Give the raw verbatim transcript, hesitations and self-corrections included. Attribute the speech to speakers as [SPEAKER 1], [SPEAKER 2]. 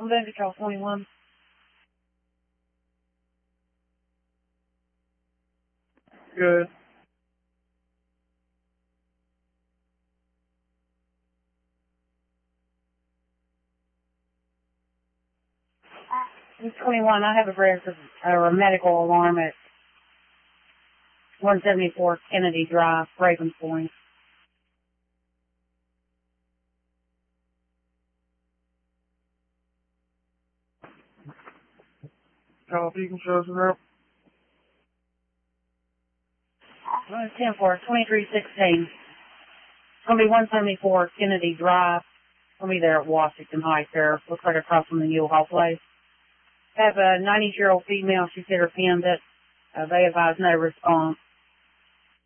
[SPEAKER 1] I'm going to call twenty-one.
[SPEAKER 2] Good.
[SPEAKER 1] twenty-one, I have a break for uh, a medical alarm at one seventy-four Kennedy Drive, Ravens Point.
[SPEAKER 2] Copy, you can show us around.
[SPEAKER 1] ten four, twenty-three sixteen. It's going to be one seventy-four Kennedy Drive. I'll be there at Washington Heights there. Looks like across from the U-Haul place. Have a ninety-year-old female. She said her pinned it. Uh, they advised no response.